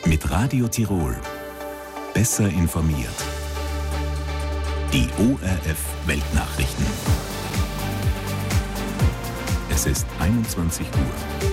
Mit Radio Tirol. Besser informiert. Die ORF Weltnachrichten. Es ist 21 Uhr.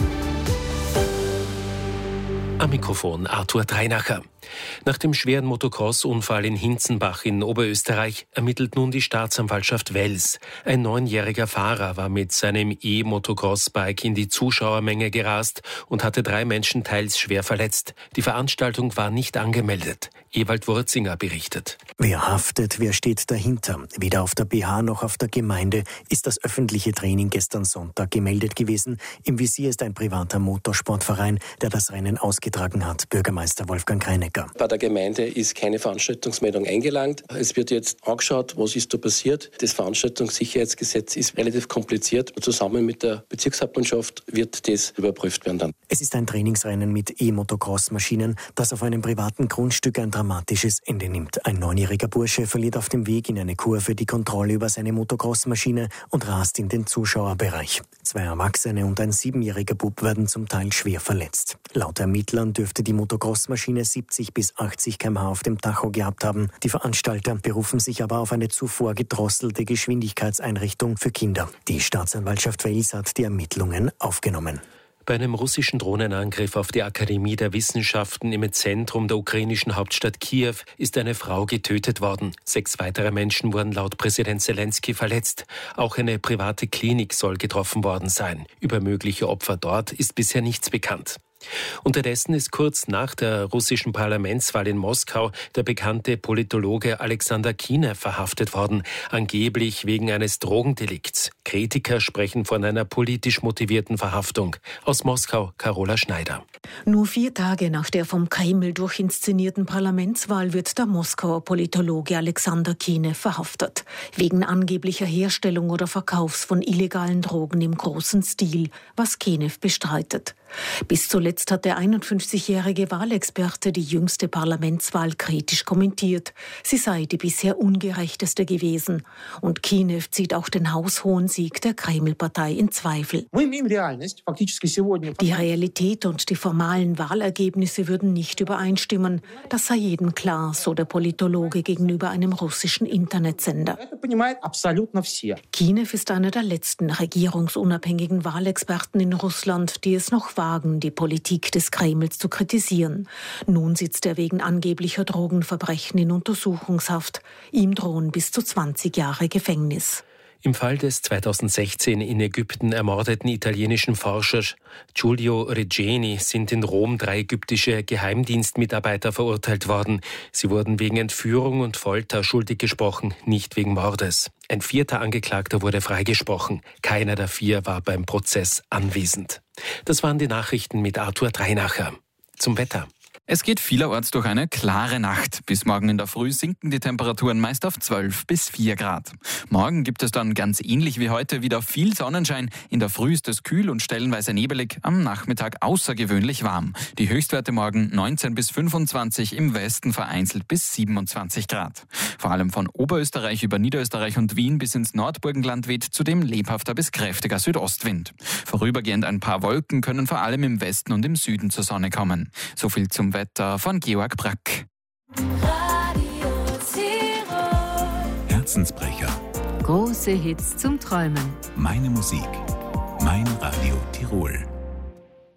Am Mikrofon Arthur Dreinacher. Nach dem schweren Motocross-Unfall in Hinzenbach in Oberösterreich ermittelt nun die Staatsanwaltschaft Wels. Ein 9-jähriger Fahrer war mit seinem E-Motocross-Bike in die Zuschauermenge gerast und hatte 3 Menschen teils schwer verletzt. Die Veranstaltung war nicht angemeldet. Ewald Wurzinger berichtet. Wer haftet, wer steht dahinter? Weder auf der BH noch auf der Gemeinde ist das öffentliche Training gestern Sonntag gemeldet gewesen. Im Visier ist ein privater Motorsportverein, der das Rennen ausgetragen hat. Bürgermeister Wolfgang Kreinecker. Bei der Gemeinde ist keine Veranstaltungsmeldung eingelangt. Es wird jetzt angeschaut, was ist da passiert. Das Veranstaltungssicherheitsgesetz ist relativ kompliziert. Zusammen mit der Bezirkshauptmannschaft wird das überprüft werden dann. Es ist ein Trainingsrennen mit E-Motocross-Maschinen, das auf einem privaten Grundstück ein dramatisches Ende nimmt. Ein 9-jähriger Bursche verliert auf dem Weg in eine Kurve die Kontrolle über seine Motocross-Maschine und rast in den Zuschauerbereich. 2 Erwachsene und ein 7-jähriger Bub werden zum Teil schwer verletzt. Laut Ermittlern dürfte die Motocross-Maschine 70 bis 80 km/h auf dem Tacho gehabt haben. Die Veranstalter berufen sich aber auf eine zuvor gedrosselte Geschwindigkeitseinrichtung für Kinder. Die Staatsanwaltschaft Wels hat die Ermittlungen aufgenommen. Bei einem russischen Drohnenangriff auf die Akademie der Wissenschaften im Zentrum der ukrainischen Hauptstadt Kiew ist eine Frau getötet worden. 6 weitere Menschen wurden laut Präsident Zelensky verletzt. Auch eine private Klinik soll getroffen worden sein. Über mögliche Opfer dort ist bisher nichts bekannt. Unterdessen ist kurz nach der russischen Parlamentswahl in Moskau der bekannte Politologe Alexander Kinew verhaftet worden, angeblich wegen eines Drogendelikts. Kritiker sprechen von einer politisch motivierten Verhaftung. Aus Moskau, Carola Schneider. Nur 4 Tage nach der vom Kreml durchinszenierten Parlamentswahl wird der Moskauer Politologe Alexander Kinew verhaftet. Wegen angeblicher Herstellung oder Verkaufs von illegalen Drogen im großen Stil, was Kinew bestreitet. Bis zuletzt hat der 51-jährige Wahlexperte die jüngste Parlamentswahl kritisch kommentiert. Sie sei die bisher ungerechteste gewesen. Und Kinew zieht auch den haushohen Sieg der Kreml-Partei in Zweifel. Die Realität und die formalen Wahlergebnisse würden nicht übereinstimmen. Das sei jedem klar, so der Politologe gegenüber einem russischen Internetsender. Kinew ist einer der letzten regierungsunabhängigen Wahlexperten in Russland, die es noch wagen, die Politik des Kremls zu kritisieren. Nun sitzt er wegen angeblicher Drogenverbrechen in Untersuchungshaft. Ihm drohen bis zu 20 Jahre Gefängnis. Im Fall des 2016 in Ägypten ermordeten italienischen Forschers Giulio Regeni sind in Rom 3 ägyptische Geheimdienstmitarbeiter verurteilt worden. Sie wurden wegen Entführung und Folter schuldig gesprochen, nicht wegen Mordes. Ein 4. Angeklagter wurde freigesprochen. Keiner der 4 war beim Prozess anwesend. Das waren die Nachrichten mit Arthur Dreinacher. Zum Wetter. Es geht vielerorts durch eine klare Nacht. Bis morgen in der Früh sinken die Temperaturen meist auf 12 bis 4 Grad. Morgen gibt es dann ganz ähnlich wie heute wieder viel Sonnenschein. In der Früh ist es kühl und stellenweise nebelig, am Nachmittag außergewöhnlich warm. Die Höchstwerte morgen 19 bis 25, im Westen vereinzelt bis 27 Grad. Vor allem von Oberösterreich über Niederösterreich und Wien bis ins Nordburgenland weht zudem lebhafter bis kräftiger Südostwind. Vorübergehend ein paar Wolken können vor allem im Westen und im Süden zur Sonne kommen. So viel zum Wetter von Georg Brack. Herzensbrecher. Große Hits zum Träumen. Meine Musik. Mein Radio Tirol.